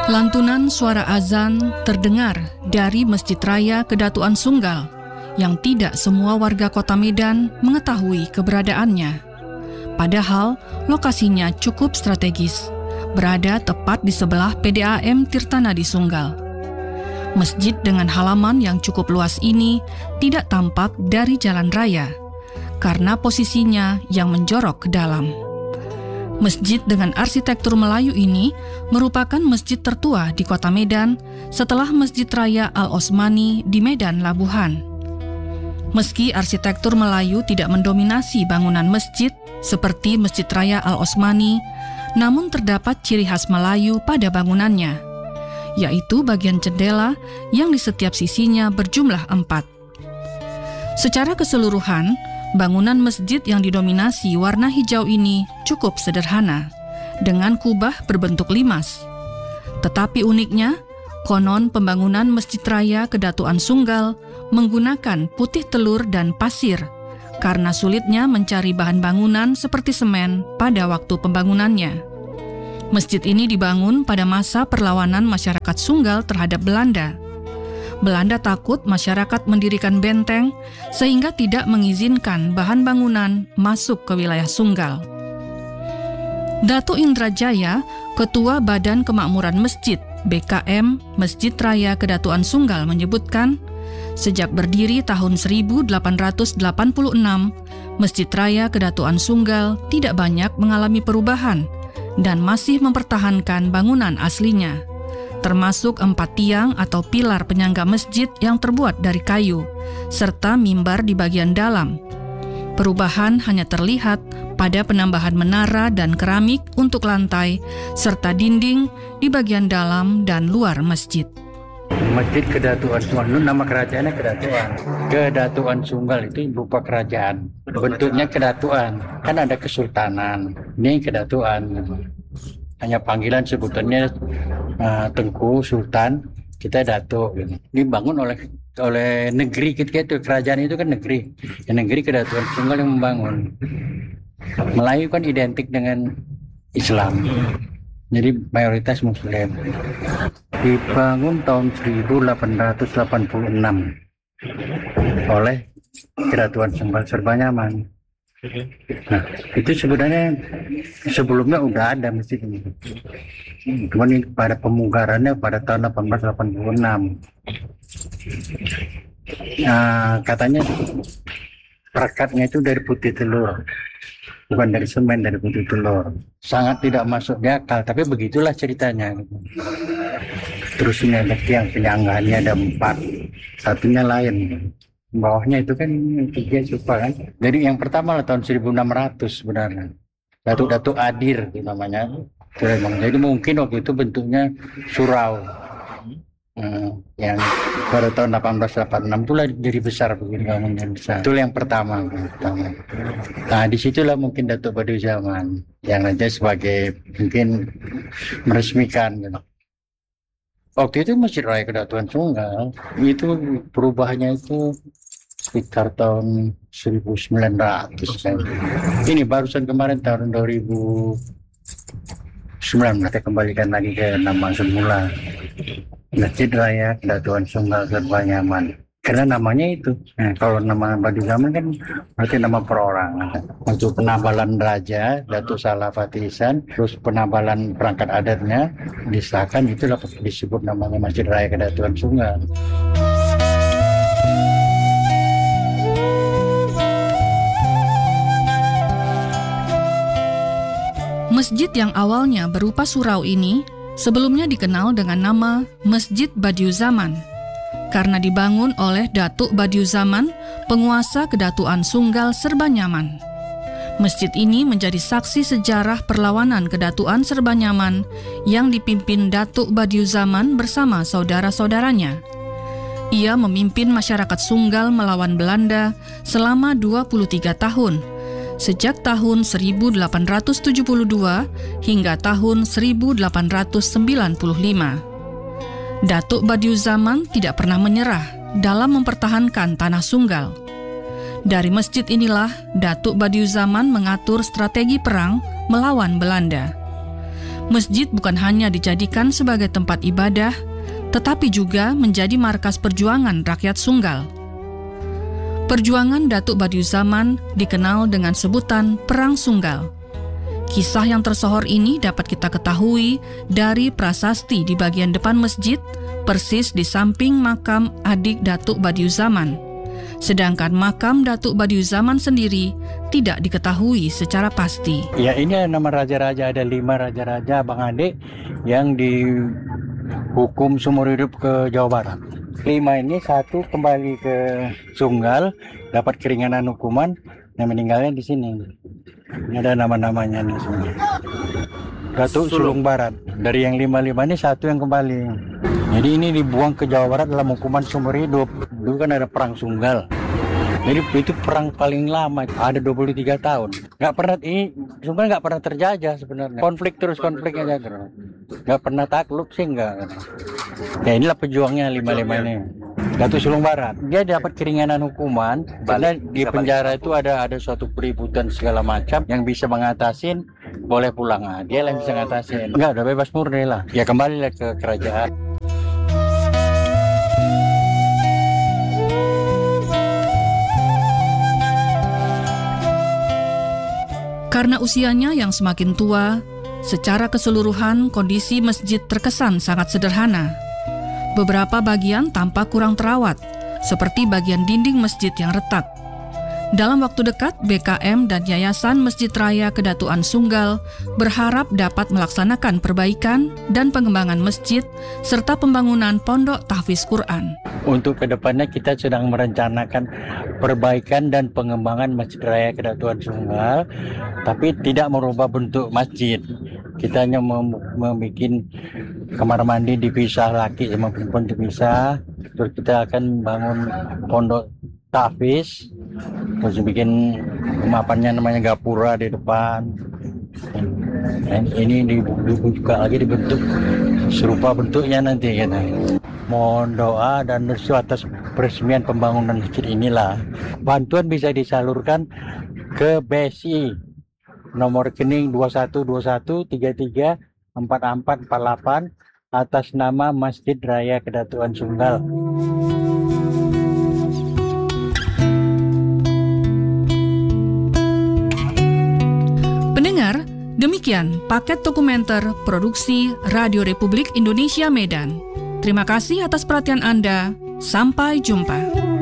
Lantunan suara azan terdengar dari Masjid Raya Kedatuan Sunggal yang tidak semua warga kota Medan mengetahui keberadaannya. Padahal lokasinya cukup strategis, berada tepat di sebelah PDAM Tirtanadi Sunggal. Masjid dengan halaman yang cukup luas ini tidak tampak dari jalan raya karena posisinya yang menjorok ke dalam. Masjid dengan arsitektur Melayu ini merupakan masjid tertua di kota Medan setelah Masjid Raya Al-Osmani di Medan Labuhan. Meski arsitektur Melayu tidak mendominasi bangunan masjid seperti Masjid Raya Al-Osmani, namun terdapat ciri khas Melayu pada bangunannya, yaitu bagian jendela yang di setiap sisinya berjumlah 4. Secara keseluruhan, bangunan masjid yang didominasi warna hijau ini cukup sederhana, dengan kubah berbentuk limas. Tetapi uniknya, konon pembangunan Masjid Raya Kedatuan Sunggal menggunakan putih telur dan pasir karena sulitnya mencari bahan bangunan seperti semen pada waktu pembangunannya. Masjid ini dibangun pada masa perlawanan masyarakat Sunggal terhadap Belanda. Belanda takut masyarakat mendirikan benteng sehingga tidak mengizinkan bahan bangunan masuk ke wilayah Sunggal. Datuk Indrajaya, Ketua Badan Kemakmuran Masjid BKM Masjid Raya Kedatuan Sunggal menyebutkan, sejak berdiri tahun 1886, Masjid Raya Kedatuan Sunggal tidak banyak mengalami perubahan dan masih mempertahankan bangunan aslinya, termasuk 4 tiang atau pilar penyangga masjid yang terbuat dari kayu, serta mimbar di bagian dalam. Perubahan hanya terlihat pada penambahan menara dan keramik untuk lantai, serta dinding di bagian dalam dan luar masjid. Masjid Kedatuan Sunggal, nama kerajaannya Kedatuan. Kedatuan Sunggal itu berupa kerajaan. Bentuknya kedatuan, kan ada kesultanan. Ini kedatuan. Hanya panggilan sebutannya Tengku, Sultan, kita Datuk. Dibangun oleh negeri kita itu, kerajaan itu kan negeri. Ya, negeri Kedatuan Sunggal yang membangun. Melayu kan identik dengan Islam. Jadi mayoritas Muslim. Dibangun tahun 1886 oleh Kedatuan Sunggal Serbanyaman. Nah, itu sebenarnya sebelumnya udah ada masjid ini. Cuman ini pada pemugarannya pada tahun 1886. Nah, katanya perekatnya itu dari putih telur. Bukan dari semen, dari putih telur. Sangat tidak masuk di akal, tapi begitulah ceritanya. Terus ini ada tiang penyanggaannya ada 4, satunya lain. Bawahnya itu kan 3 supa kan. Jadi yang pertama lah tahun 1600 sebenarnya. Datuk Adir itu namanya. Jadi mungkin waktu itu bentuknya surau. Yang pada tahun 1886 itulah jadi besar begini, bangunnya besar. Itu yang pertama. Nah disitulah mungkin Datuk Badiuzaman yang nanti sebagai mungkin meresmikan gitu. Waktu itu Masjid Raya Kedatuan Sunggal itu perubahannya itu sekitar tahun 1900 kan. Ini barusan kemarin tahun 2019 kita kembalikan lagi ke nama semula, Masjid Raya Kedatuan Sunggal Serbanyaman. Karena namanya itu. Nah, kalau nama Badiuzaman kan berarti nama perorangan. Untuk penabalan raja, Datuk Salah Fatisan, terus penabalan perangkat adatnya disahkan, itulah disebut namanya Masjid Raya Kedatuan Sunggal. Masjid yang awalnya berupa surau ini sebelumnya dikenal dengan nama Masjid Badiuzaman karena dibangun oleh Datuk Badiuzaman, penguasa Kedatuan Sunggal Serbanyaman. Masjid ini menjadi saksi sejarah perlawanan Kedatuan Serbanyaman yang dipimpin Datuk Badiuzaman bersama saudara-saudaranya. Ia memimpin masyarakat Sunggal melawan Belanda selama 23 tahun, sejak tahun 1872 hingga tahun 1895. Datuk Badiuzaman tidak pernah menyerah dalam mempertahankan tanah Sunggal. Dari masjid inilah Datuk Badiuzaman mengatur strategi perang melawan Belanda. Masjid bukan hanya dijadikan sebagai tempat ibadah, tetapi juga menjadi markas perjuangan rakyat Sunggal. Perjuangan Datuk Badiuzzzaman dikenal dengan sebutan Perang Sunggal. Kisah yang tersohor ini dapat kita ketahui dari prasasti di bagian depan masjid, persis di samping makam adik Datuk Badiuzzzaman. Sedangkan makam Datuk Badiuzzzaman sendiri tidak diketahui secara pasti. Ya, ini nama raja-raja, ada 5 raja-raja abang adik yang dihukum seumur hidup ke Jawa Barat. 5 ini, 1 kembali ke Sunggal, dapat keringanan hukuman, yang meninggalnya di sini. Ini ada nama-namanya nih semua. Datuk Sulung Barat. Dari yang 5 ini 1 yang kembali. Jadi ini dibuang ke Jawa Barat dalam hukuman seumur hidup. Dulu kan ada perang Sunggal. Jadi itu perang paling lama, ada 23 tahun. Sunggal nggak pernah terjajah sebenarnya. Konflik aja terus. Nggak pernah takluk sih nggak. Ya inilah pejuangnya 5 ini. Datuk Sulung Barat. Dia dapat keringanan hukuman karena di penjara itu ada suatu peributan segala macam yang bisa mengatasin, boleh pulang. Dia yang bisa ngatasin. Enggak, udah bebas murni lah. Ya kembali ke kerajaan. Karena usianya yang semakin tua, secara keseluruhan kondisi masjid terkesan sangat sederhana. Beberapa bagian tampak kurang terawat, seperti bagian dinding masjid yang retak. Dalam waktu dekat, BKM dan Yayasan Masjid Raya Kedatuan Sunggal berharap dapat melaksanakan perbaikan dan pengembangan masjid serta pembangunan pondok tahfiz Quran. Untuk kedepannya kita sedang merencanakan perbaikan dan pengembangan Masjid Raya Kedatuan Sunggal, tapi tidak merubah bentuk masjid. Kita hanya membuat kamar mandi dipisah, laki sama perempuan dipisah. Terus kita akan bangun pondok tahfiz, terus bikin kemapannya namanya gapura di depan. Dan ini dibuka lagi dibentuk serupa bentuknya nanti gitu. Mohon doa dan restu atas peresmian pembangunan masjid inilah. Bantuan bisa disalurkan ke BSI nomor rekening 2121334448 atas nama Masjid Raya Kedatuan Sunggal. Pendengar, demikian paket dokumenter produksi Radio Republik Indonesia Medan. Terima kasih atas perhatian Anda. Sampai jumpa.